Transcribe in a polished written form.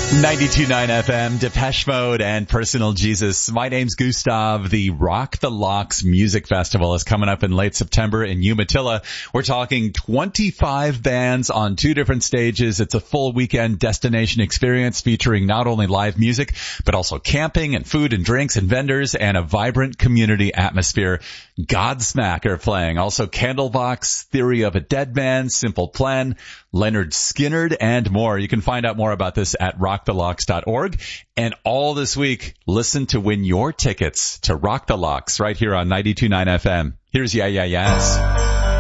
92.9 FM, Depeche Mode and Personal Jesus. My name's Gustav. The Rock the Locks Music Festival is coming up in late September in Umatilla. We're talking 25 bands on 2 different stages. It's a full weekend destination experience featuring not only live music, but also camping and food and drinks and vendors and a vibrant community atmosphere. Godsmack are playing. Also Candlebox, Theory of a Dead Man, Simple Plan, Leonard Skinnard, and more. You can find out more about this at rockthelocks.org. And all this week, listen to win your tickets to Rock the Locks right here on 92.9 FM. Here's Yeah Yeah Yeahs.